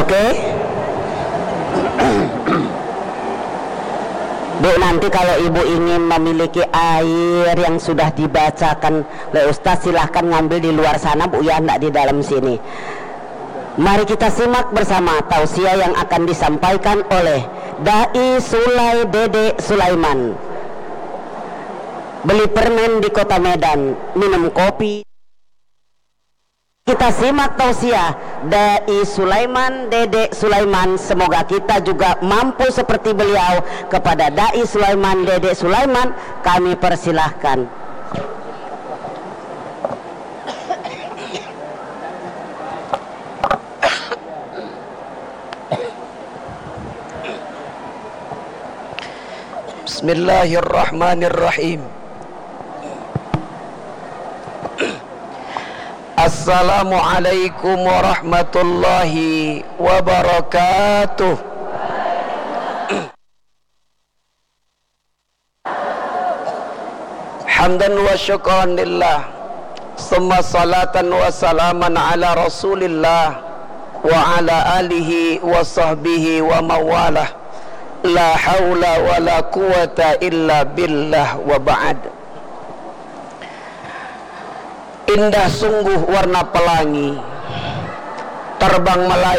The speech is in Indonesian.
Oke. Bu, nanti kalau ibu ingin memiliki air yang sudah dibacakan oleh Ustaz, silahkan ngambil di luar sana Bu ya, enggak di dalam sini. Mari kita simak bersama tausiah yang akan disampaikan oleh Dai Sulai Dede Sulaiman. Beli permen di kota Medan, minum kopi. Kita simak tausiah Dai Sulaiman Dede Sulaiman. Semoga kita juga mampu seperti beliau. Kepada Dai Sulaiman Dede Sulaiman kami persilahkan. Bismillahirrahmanirrahim. Assalamualaikum warahmatullahi wabarakatuh. Hamdan wa syukran lillah, summa salatan wa salaman ala rasulillah wa ala alihi wa sahbihi wa mawalah. La haula wa la quwata illa billah wa ba'd. Indah sungguh warna pelangi, terbang melayang